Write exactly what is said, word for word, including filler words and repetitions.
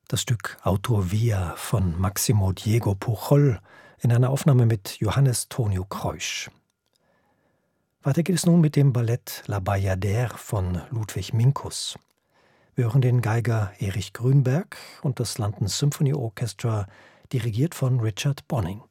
Das Stück Autor Via von Máximo Diego Pujol in einer Aufnahme mit Johannes Tonio Kreusch. Weiter geht es nun mit dem Ballett La Bayadère von Ludwig Minkus. Wir hören den Geiger Erich Grünberg und das London Symphony Orchestra, dirigiert von Richard Bonning.